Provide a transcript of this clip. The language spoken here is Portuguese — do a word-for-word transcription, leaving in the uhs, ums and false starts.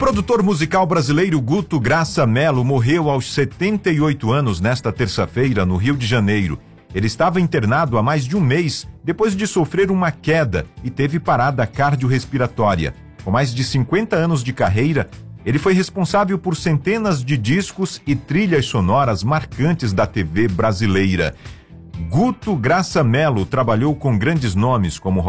produtor musical brasileiro Guto Graça Mello morreu aos setenta e oito anos nesta terça-feira no Rio de Janeiro. Ele estava internado há mais de um mês depois de sofrer uma queda e teve parada cardiorrespiratória. Com mais de cinquenta anos de carreira, ele foi responsável por centenas de discos e trilhas sonoras marcantes da T V brasileira. Guto Graça Mello trabalhou com grandes nomes como